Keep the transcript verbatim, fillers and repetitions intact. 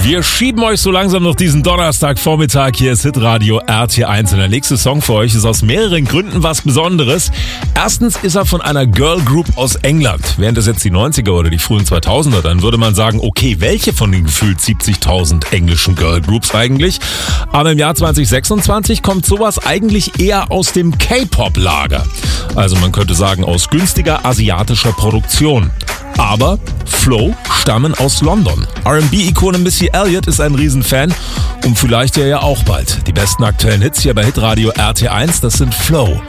Wir schieben euch so langsam noch diesen Donnerstagvormittag. Hier ist Hitradio R T eins und der nächste Song für euch ist aus mehreren Gründen was Besonderes. Erstens ist er von einer Girl Group aus England. Wären das jetzt die neunziger oder die frühen zweitausender, dann würde man sagen, okay, welche von den gefühlt siebzigtausend englischen Girl Groups eigentlich? Aber im Jahr zwanzig sechsundzwanzig kommt sowas eigentlich eher aus dem K-Pop-Lager. Also man könnte sagen, aus günstiger asiatischer Produktion. Aber Flow stammen aus London. R and B-Ikone Missy Elliott ist ein Riesenfan und vielleicht ja ja auch bald. Die besten aktuellen Hits hier bei Hitradio R T eins, das sind Flow